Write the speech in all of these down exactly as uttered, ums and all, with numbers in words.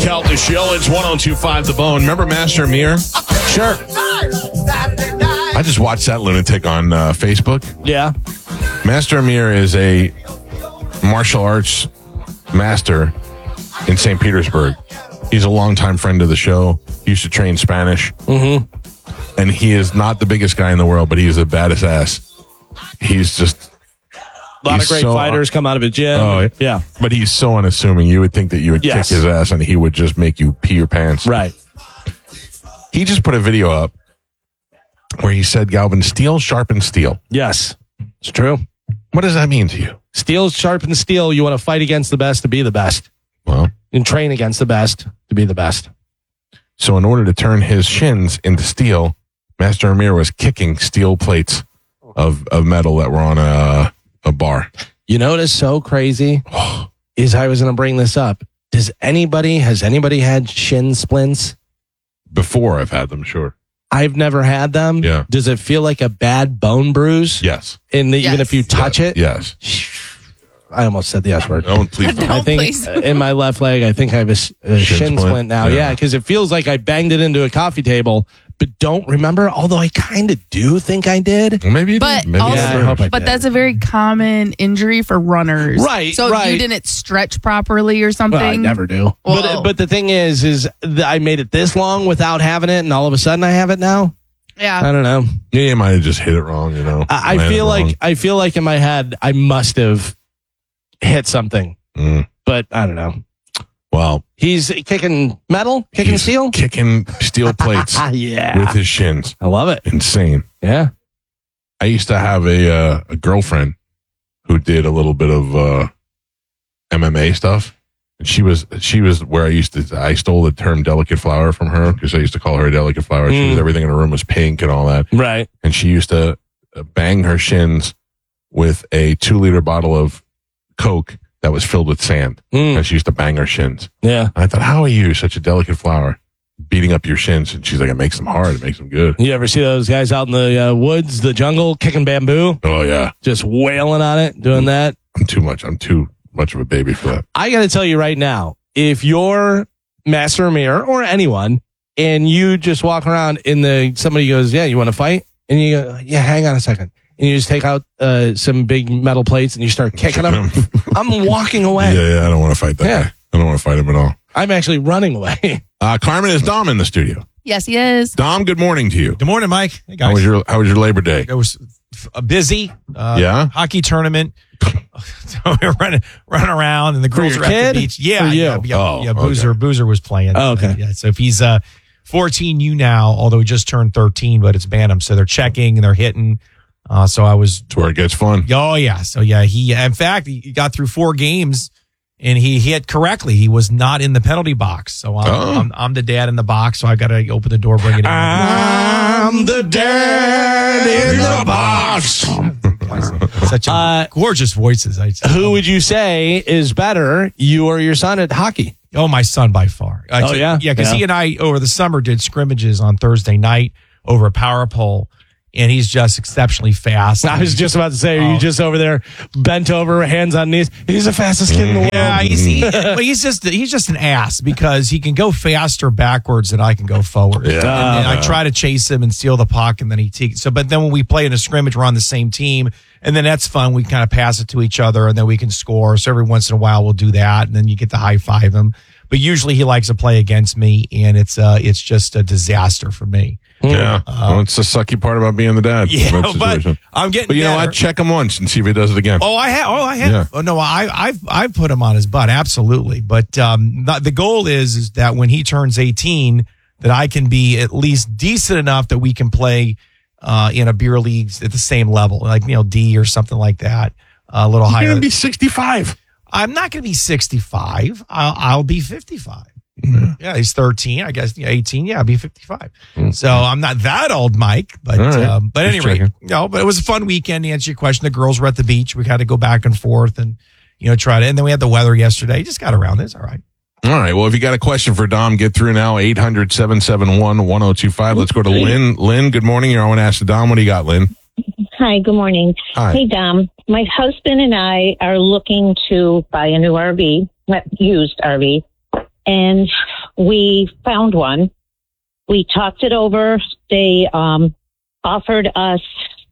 Calta Show. It's one oh two point five The Bone. Remember Master Amir? Sure. I just watched that lunatic on uh, Facebook. Yeah. Master Amir is a martial arts master in Saint Petersburg. He's a longtime friend of the show. He used to train Spanish. Mm-hmm. And he is not the biggest guy in the world, but he is the baddest ass. He's just... A lot of great so, fighters come out of a gym. Oh, yeah. But he's so unassuming. You would think that you would Yes. kick his ass and he would just make you pee your pants. Right. He just put a video up where he said, Galvin, steel sharpens steel. Yes. It's true. What does that mean to you? Steel sharpens steel. You want to fight against the best to be the best. Well, and train against the best to be the best. So in order to turn his shins into steel, Master Amir was kicking steel plates of, of metal that were on a, a bar. You know what is so crazy is I was going to bring this up. Does anybody, has anybody had shin splints? Before I've had them, sure. I've never had them. Yeah. Does it feel like a bad bone bruise? Yes. In the, Yes. even if you touch it? Yes. I almost said the S word. No, please don't. I think please. in my left leg, I think I have a, s- a Shin shin, splint? splint now. Yeah. Yeah, because it feels like I banged it into a coffee table, but don't remember. Although I kind of do think I did. Well, maybe you But did. Maybe also- you Yeah, I did. hope I But did. that's a very common injury for runners. Right, So if right. you didn't stretch properly or something. Well, I never do. Whoa. But but the thing is, is that I made it this long without having it, and all of a sudden I have it now. I Yeah. don't know. Yeah, you might have just hit it wrong, you know. I, I Landed feel like wrong. I feel like in my head I must have hit something, Mm. but I don't know. Well, He's kicking metal, kicking he's steel. kicking steel plates Ah, yeah, with his shins. I love it. Insane. Yeah. I used to have a uh, a girlfriend who did a little bit of uh, M M A stuff. And she was she was where I used to I stole the term delicate flower from her because I used to call her a delicate flower. She was Mm. everything in her room was pink and all that. Right. And she used to bang her shins with a two liter bottle of Coke that was filled with sand. Mm. And she used to bang her shins. Yeah. And I thought, how are you, such a delicate flower, beating up your shins? And she's like, it makes them hard. It makes them good. You ever see those guys out in the uh, woods, the jungle, kicking bamboo, Oh yeah, just wailing on it, doing that? I'm too much. I'm too much of a baby for that. I got to tell you right now, if you're Master Amir or anyone, and you just walk around in the, somebody goes, yeah, you want to fight? And you go, yeah, hang on a second. And you just take out uh, some big metal plates and you start kicking them. I'm walking away. Yeah, yeah. I don't want to fight that Yeah. guy. I don't want to fight him at all. I'm actually running away. Uh, Carmen, is Dom in the studio? Yes, he is. Dom, good morning to you. Good morning, Mike. Hey, guys. How was your How was your Labor Day? It was uh, busy. Uh, Yeah? Hockey tournament. So we were running, running around, and the girls your were at kid? the beach. Yeah, For you? yeah, yeah. Oh, yeah Boozer, okay. Boozer was playing. Oh, okay. Yeah. So if he's uh, fourteen U now, although he just turned thirteen, but it's Bantam, so they're checking and they're hitting. Uh, so I was. That's where it gets fun. Oh yeah. So yeah, he. In fact, he got through four games. And he hit correctly. He was not in the penalty box. So I'm, Oh. I'm, I'm the dad in the box. So I got to open the door, bring it in. I'm the dad in the box. Such a Uh, gorgeous voices. I, Who would you say is better, you or your son at hockey? Oh, my son by far. I Oh, took- yeah? Yeah, because Yeah. he and I over the summer did scrimmages on Thursday night over a power pole. And he's just exceptionally fast. I was just about to say, are you Oh. just over there, bent over, hands on knees? He's the fastest kid in the world. Yeah, he's, he, well, he's just he's just an ass because he can go faster backwards than I can go forward. Yeah. And, and I try to chase him and steal the puck, and then he takes. So, but then when we play in a scrimmage, we're on the same team, and then that's fun. We kind of pass it to each other, and then we can score. So every once in a while, we'll do that, and then you get to high five him. But usually, he likes to play against me, and it's uh it's just a disaster for me. Yeah. well, it's the sucky part about being the dad. in Yeah, that but situation. I'm getting. But you know better. what? Check him once and see if he does it again. Oh, I have. Oh, I have. Yeah. Oh, no, I, I've I've put him on his butt, absolutely. But um, the, the goal is is that when he turns eighteen, that I can be at least decent enough that we can play uh, in a beer league at the same level, like you know D or something like that, a little He's higher. going to be sixty-five. I'm not going to be sixty-five. I'll, I'll be fifty-five. Yeah. Yeah, he's thirteen. I guess yeah, eighteen. Yeah, I'll be fifty-five. Mm. So I'm not that old, Mike. But All right. um, but Just anyway, checking. no. But it was a fun weekend. To answer your question, the girls were at the beach. We had to go back and forth and you know try to. And then we had the weather yesterday. Just got around this. All right. All right. Well, if you got a question for Dom, get through now. eight hundred, seven seven one, one oh two five. Let's go to Lynn. Lynn, good morning. You're on Ask the Dom. What do you got, Lynn? Hi, good morning. Hi. Hey, Dom. My husband and I are looking to buy a new R V, not used R V, and we found one. We talked it over. They um, offered us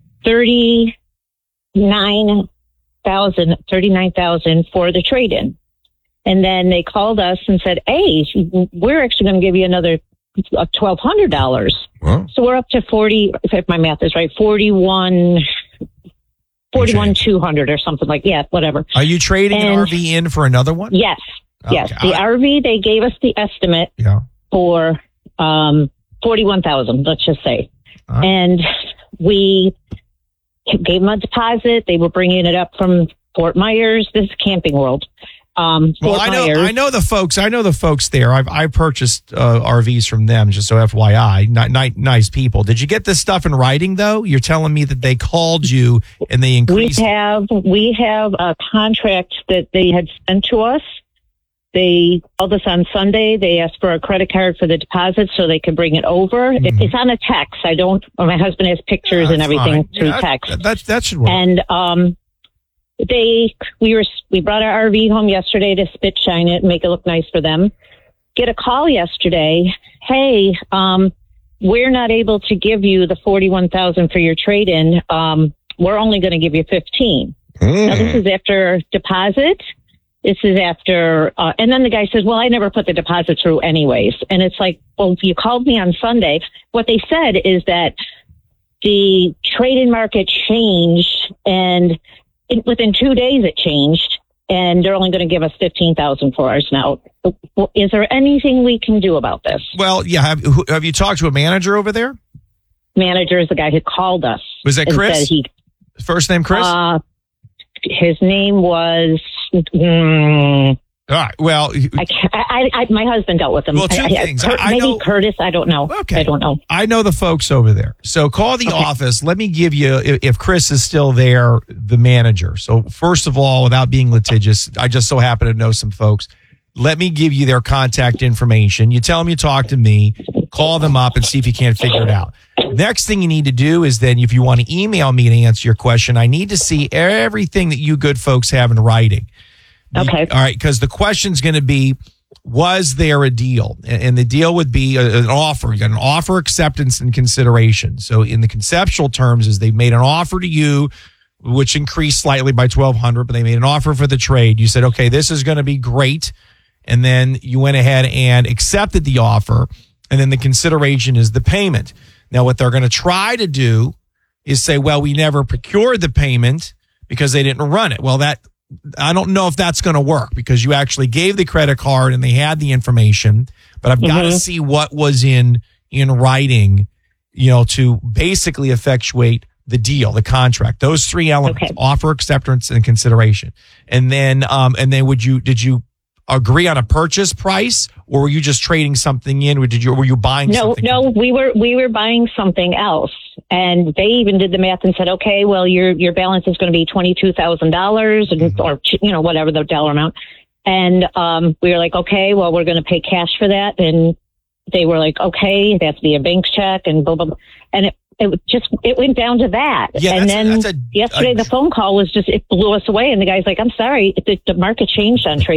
thirty-nine thousand, thirty-nine thousand for the trade-in. And then they called us and said, hey, we're actually going to give you another twelve hundred dollars. Wow. So we're up to forty, if my math is right, forty-one, forty-one two hundred or something like, yeah, whatever. Are you trading And- an R V in for another one? Yes. Yes. Okay. The R V, they gave us the estimate Yeah. for um, forty-one thousand, let's just say. All right. And we gave them a deposit. They were bringing it up from Fort Myers. This is Camping World. Um, Well, Fort I know, Myers. I know the folks. I know the folks there. I've I purchased uh, R Vs from them. Just so F Y I, Ni- ni- nice people. Did you get this stuff in writing though? You're telling me that they called you and they We increased. have we have a contract that they had sent to us. They called us on Sunday. They asked for a credit card for the deposit so they could bring it over. It, Mhm. it's on a text. I don't. My husband has pictures and That's everything fine. through Yeah, text. That, that that should work. And um, they we were we brought our R V home yesterday to spit shine it and make it look nice for them. Get a call yesterday. Hey, um, we're not able to give you the forty-one thousand for your trade in. Um, we're only going to give you fifteen. Now this is after deposit. This is after, uh, and then the guy says, well, I never put the deposit through anyways. And it's like, well, you called me on Sunday. What they said is that the trade-in market changed, and it, within two days it changed, and they're only going to give us fifteen thousand for ours now. Is there anything we can do about this? Well, yeah. Have who- have you talked to a manager over there? Manager is the guy who called us. Was that and Chris? said he, First name Chris. uh, his name was, mm, All right. Well, I, can't- I, I, my husband dealt with him. Well, two I, I, things. Cur- I maybe know- Curtis. I don't know. Okay. I don't know. I know the folks over there. So call the Okay. office. Let me give you, if, if Chris is still there, the manager. So first of all, without being litigious, I just so happen to know some folks. Let me give you their contact information. You tell them you talk to me, call them up and see if you can't figure it out. Next thing you need to do is then if you want to email me to answer your question, I need to see everything that you good folks have in writing. The- Okay. all right. Because the question's going to be, was there a deal? And and the deal would be a- an offer. You got an offer, acceptance, and consideration. So in the conceptual terms is they made an offer to you, which increased slightly by twelve hundred, but they made an offer for the trade. You said, okay, this is going to be great. And then you went ahead and accepted the offer. And then the consideration is the payment. Now, what they're going to try to do is say, well, we never procured the payment because they didn't run it. Well, that, I don't know if that's going to work because you actually gave the credit card and they had the information, but I've got to Mhm. see what was in, in writing, you know, to basically effectuate the deal, the contract, those three elements, Okay. offer, acceptance, and consideration. And then, um, and then would you, did you agree on a purchase price or were you just trading something in or did you, were you buying No, something? no, we were we were buying something else, and they even did the math and said, okay, well, your your balance is going to be twenty two thousand dollars, Mhm. or you know whatever the dollar amount. And um, we were like, okay, well, we're going to pay cash for that, and they were like, okay, that's be a bank check, and blah blah blah. And it it was just it went down to that. Yeah, and that's a- then that's a- yesterday a- the phone call was just it blew us away, and the guy's like, I'm sorry, the, the market changed on trade.